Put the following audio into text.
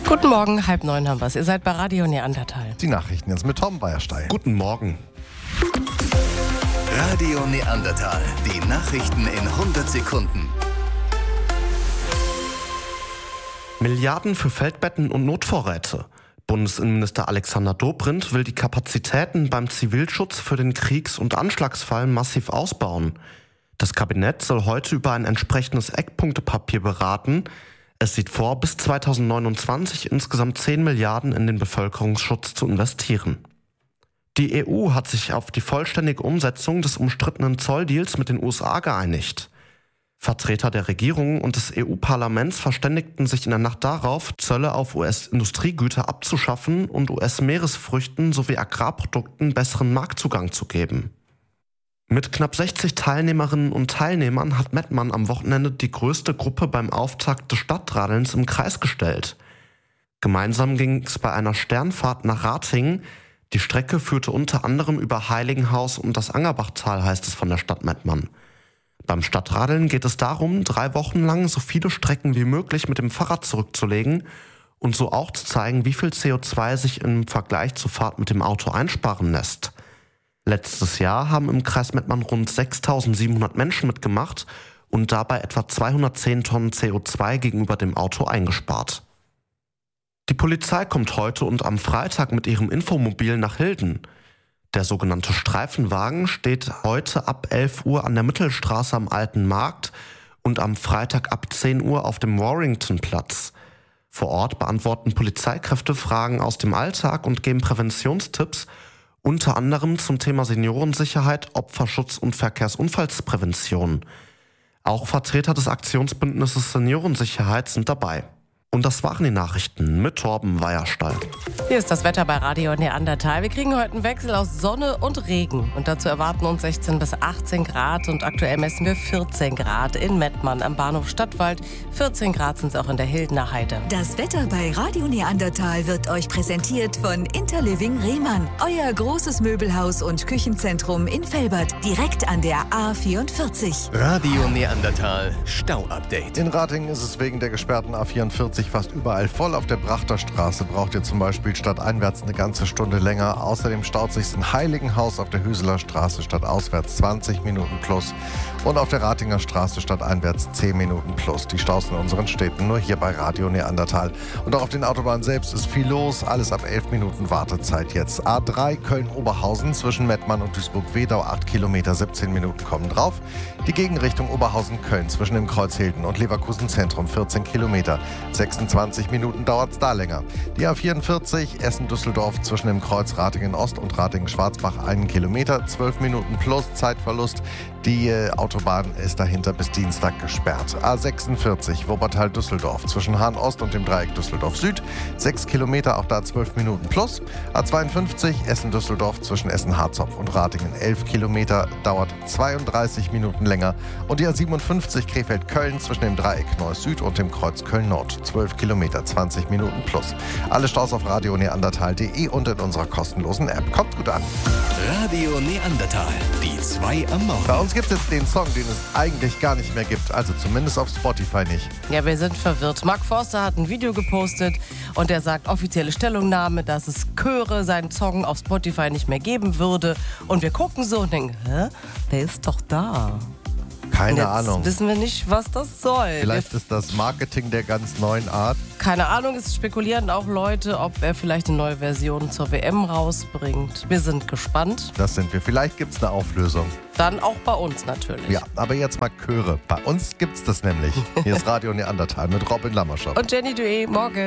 Guten Morgen, 8:30 haben wir es. Ihr seid bei Radio Neandertal. Die Nachrichten jetzt mit Tom Beierstein. Guten Morgen. Radio Neandertal. Die Nachrichten in 100 Sekunden. Milliarden für Feldbetten und Notvorräte. Bundesinnenminister Alexander Dobrindt will die Kapazitäten beim Zivilschutz für den Kriegs- und Anschlagsfall massiv ausbauen. Das Kabinett soll heute über ein entsprechendes Eckpunktepapier beraten. Es sieht vor, bis 2029 insgesamt 10 Milliarden in den Bevölkerungsschutz zu investieren. Die EU hat sich auf die vollständige Umsetzung des umstrittenen Zolldeals mit den USA geeinigt. Vertreter der Regierung und des EU-Parlaments verständigten sich in der Nacht darauf, Zölle auf US-Industriegüter abzuschaffen und US-Meeresfrüchten sowie Agrarprodukten besseren Marktzugang zu geben. Mit knapp 60 Teilnehmerinnen und Teilnehmern hat Mettmann am Wochenende die größte Gruppe beim Auftakt des Stadtradelns im Kreis gestellt. Gemeinsam ging es bei einer Sternfahrt nach Ratingen. Die Strecke führte unter anderem über Heiligenhaus und das Angerbachtal, heißt es von der Stadt Mettmann. Beim Stadtradeln geht es darum, 3 Wochen lang so viele Strecken wie möglich mit dem Fahrrad zurückzulegen und so auch zu zeigen, wie viel CO2 sich im Vergleich zur Fahrt mit dem Auto einsparen lässt. Letztes Jahr haben im Kreis Mettmann rund 6.700 Menschen mitgemacht und dabei etwa 210 Tonnen CO2 gegenüber dem Auto eingespart. Die Polizei kommt heute und am Freitag mit ihrem Infomobil nach Hilden. Der sogenannte Streifenwagen steht heute ab 11 Uhr an der Mittelstraße am Alten Markt und am Freitag ab 10 Uhr auf dem Warringtonplatz. Vor Ort beantworten Polizeikräfte Fragen aus dem Alltag und geben Präventionstipps, unter anderem zum Thema Seniorensicherheit, Opferschutz und Verkehrsunfallsprävention. Auch Vertreter des Aktionsbündnisses Seniorensicherheit sind dabei. Und das waren die Nachrichten mit Torben Weierstein. Hier ist das Wetter bei Radio Neandertal. Wir kriegen heute einen Wechsel aus Sonne und Regen. Und dazu erwarten uns 16 bis 18 Grad. Und aktuell messen wir 14 Grad in Mettmann am Bahnhof Stadtwald. 14 Grad sind es auch in der Hildener Heide. Das Wetter bei Radio Neandertal wird euch präsentiert von Interliving Rehmann. Euer großes Möbelhaus und Küchenzentrum in Velbert. Direkt an der A44. Radio Neandertal. Stau-Update. In Ratingen ist es wegen der gesperrten A44 fast überall voll. Auf der Brachterstraße braucht ihr zum Beispiel stadteinwärts eine ganze Stunde länger. Außerdem staut sich in Heiligenhaus auf der Hüseler Straße stadtauswärts 20 Minuten plus und auf der Ratinger Straße stadteinwärts 10 Minuten plus. Die Staus in unseren Städten nur hier bei Radio Neandertal. Und auch auf den Autobahnen selbst ist viel los. Alles ab 11 Minuten Wartezeit jetzt. A3 Köln-Oberhausen zwischen Mettmann und Duisburg-Wedau 8 Kilometer, 17 Minuten kommen drauf. Die Gegenrichtung Oberhausen-Köln zwischen dem Kreuz Hilden und Leverkusen Zentrum 14 Kilometer. 26 Minuten dauert es da länger. Die A44 Essen-Düsseldorf zwischen dem Kreuz Ratingen-Ost und Ratingen-Schwarzbach 1 Kilometer, 12 Minuten plus Zeitverlust. Die Autobahn ist dahinter bis Dienstag gesperrt. A46 Wuppertal-Düsseldorf zwischen Hahn-Ost und dem Dreieck Düsseldorf-Süd, 6 Kilometer, auch da 12 Minuten plus. A52 Essen-Düsseldorf zwischen Essen-Harzopf und Ratingen 11 Kilometer, dauert 32 Minuten länger. Und die A57 Krefeld-Köln zwischen dem Dreieck Neuss-Süd und dem Kreuz Köln-Nord, 12 Kilometer, 20 Minuten plus. Alle Staus auf radioneandertal.de und in unserer kostenlosen App. Kommt gut an. Radio Neandertal. Die 2 am Morgen. Bei uns gibt es jetzt den Song, den es eigentlich gar nicht mehr gibt. Also zumindest auf Spotify nicht. Ja, wir sind verwirrt. Mark Forster hat ein Video gepostet und er sagt offizielle Stellungnahme, dass es Chöre seinen Song auf Spotify nicht mehr geben würde. Und wir gucken so und denken, hä? Der ist doch da. Keine Ahnung. Wissen wir nicht, was das soll. Vielleicht ist das Marketing der ganz neuen Art. Keine Ahnung, es spekulieren auch Leute, ob er vielleicht eine neue Version zur WM rausbringt. Wir sind gespannt. Das sind wir. Vielleicht gibt es eine Auflösung. Dann auch bei uns natürlich. Ja, aber jetzt mal Chöre. Bei uns gibt's das nämlich. Hier ist Radio Neandertal mit Robin Lammerschott. Und Jenny Dué, morgen.